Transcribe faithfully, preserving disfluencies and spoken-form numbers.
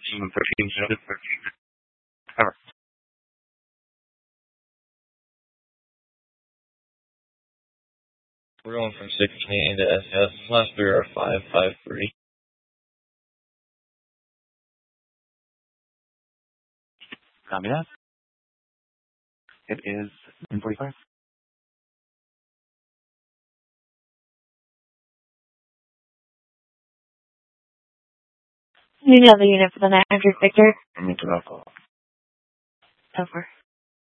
Team thirteen, thirteen. Cover. We're going from sixteen to S S. Last we were five five three. Copy that. It is nine forty-five. You know the unit for the nine hundred Victor. I'm into that call. Over.